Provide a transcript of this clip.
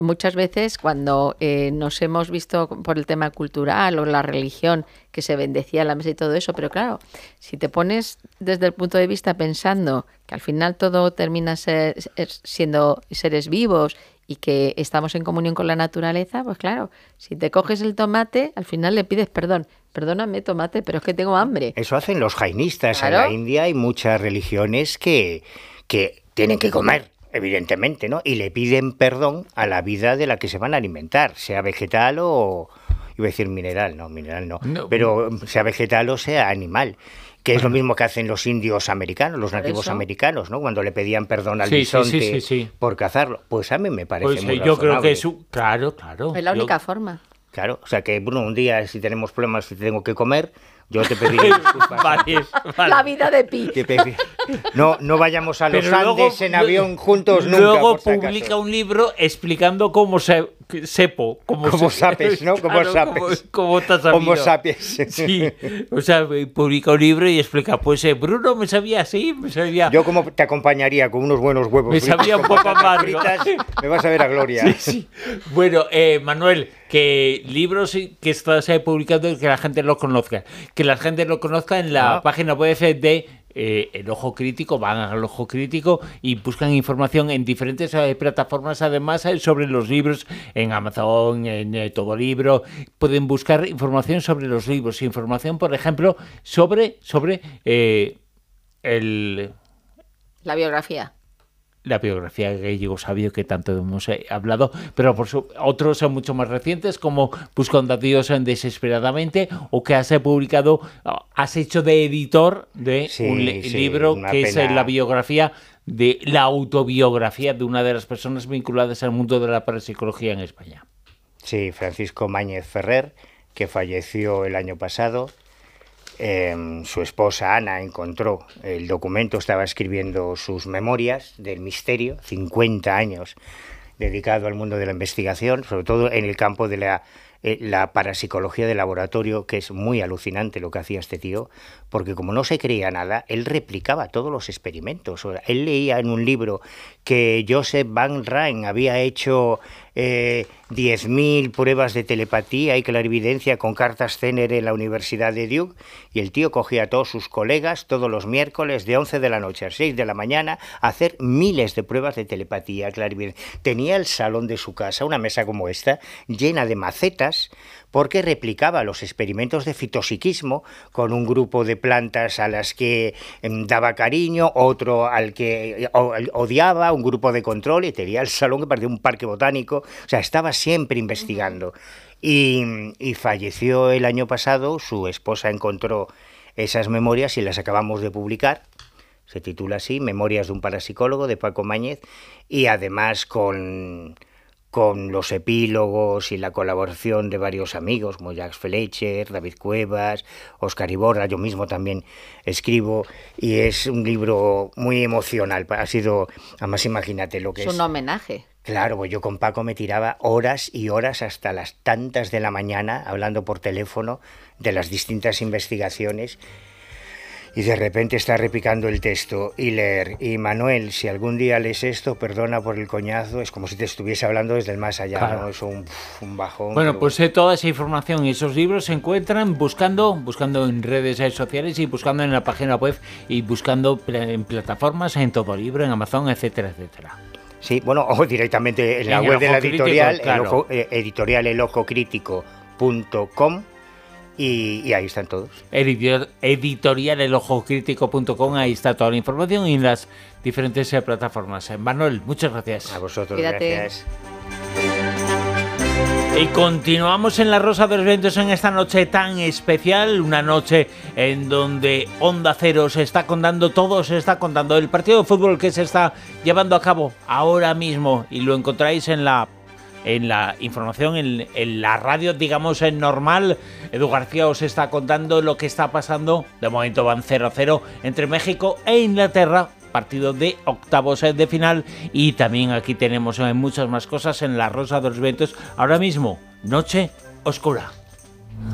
muchas veces cuando nos hemos visto por el tema cultural o la religión que se bendecía la mesa y todo eso, pero claro, si te pones desde el punto de vista pensando que al final todo termina siendo seres vivos y que estamos en comunión con la naturaleza, pues claro, si te coges el tomate, al final le pides perdón. Perdóname, tomate, pero es que tengo hambre. Eso hacen los jainistas. Claro. En la India hay muchas religiones que tienen que comer, evidentemente, ¿no? Y le piden perdón a la vida de la que se van a alimentar, sea vegetal o, iba a decir mineral no, pero sea vegetal o sea animal. Que es lo mismo que hacen los indios americanos, los nativos americanos, ¿no? Cuando le pedían perdón al bisonte por cazarlo. Pues a mí me parece muy razonable. Yo creo que claro. Es la única forma. Claro, o sea que, bueno, un día si tenemos problemas, si tengo que comer, yo te pediré disculpas. Vale. La vida de Pi. No vayamos a los Andes en avión juntos nunca. Luego publica un libro explicando cómo como sapes, ¿no? Como sapes. Como te has sabido. Como sapiens. Sí, o sea, publica un libro y explica, pues Bruno me sabía así, Yo como te acompañaría con unos buenos huevos. Me sabía un poco amargo. Me vas a ver a gloria. Sí. Bueno, Manuel, que libros que estás publicando y que la gente lo conozca. Que la gente lo conozca en la página web de El Ojo Crítico, van al Ojo Crítico y buscan información en diferentes plataformas, además sobre los libros, en Amazon, en Todo Libro. Pueden buscar información sobre los libros, información, por ejemplo, sobre la biografía. La biografía de Gallego Sabio, que tanto hemos hablado, pero otros son mucho más recientes, como Buscando a Dios desesperadamente, o que has publicado, has hecho de editor de un libro que es la biografía, de la autobiografía de una de las personas vinculadas al mundo de la parapsicología en España. Sí, Francisco Mañez Ferrer, que falleció el año pasado. Su esposa Ana encontró el documento, estaba escribiendo sus memorias del misterio, 50 años dedicado al mundo de la investigación, sobre todo en el campo de la parapsicología de laboratorio, que es muy alucinante lo que hacía este tío, porque como no se creía nada, él replicaba todos los experimentos. Él leía en un libro que Joseph Van Rijn había hecho 10.000 pruebas de telepatía y clarividencia con cartas Zener en la Universidad de Duke, y el tío cogía a todos sus colegas todos los miércoles de 11 de la noche a 6 de la mañana a hacer miles de pruebas de telepatía, clarividencia. Tenía el salón de su casa, una mesa como esta, llena de macetas, porque replicaba los experimentos de fitopsiquismo con un grupo de plantas a las que daba cariño, otro al que odiaba, un grupo de control, y tenía el salón que parecía un parque botánico. O sea, estaba siempre investigando. Y falleció el año pasado, su esposa encontró esas memorias y las acabamos de publicar. Se titula así, Memorias de un parapsicólogo, de Paco Mañez, y además con los epílogos y la colaboración de varios amigos, como Jacques Fletcher, David Cuevas, Óscar Iborra. Yo mismo también escribo, y es un libro muy emocional. Ha sido, además, imagínate lo que es. Es un homenaje. Claro, pues yo con Paco me tiraba horas y horas hasta las tantas de la mañana hablando por teléfono de las distintas investigaciones. Y de repente está repicando el texto y leer. Y Manuel, si algún día lees esto, perdona por el coñazo, es como si te estuviese hablando desde el más allá, claro. ¿No? Es un bajón. Bueno, pues toda esa información y esos libros se encuentran buscando en redes sociales y buscando en la página web y buscando en plataformas, en Todo Libro, en Amazon, etcétera, etcétera. Sí, bueno, o directamente en la web de la editorial, claro. Editorial elojocrítico.com. Y ahí están todos. Editorialelojocrítico.com, ahí está toda la información y en las diferentes plataformas. Manuel, muchas gracias. A vosotros, Cuídate. Gracias. Y continuamos en La Rosa de los Vientos en esta noche tan especial, una noche en donde Onda Cero se está contando todo, se está contando el partido de fútbol que se está llevando a cabo ahora mismo, y lo encontráis en la información, en la radio, digamos, en normal. Edu García os está contando lo que está pasando. De momento van 0-0 entre México e Inglaterra, partido de octavos de final. Y también aquí tenemos muchas más cosas en La Rosa de los Vientos. Ahora mismo, noche oscura.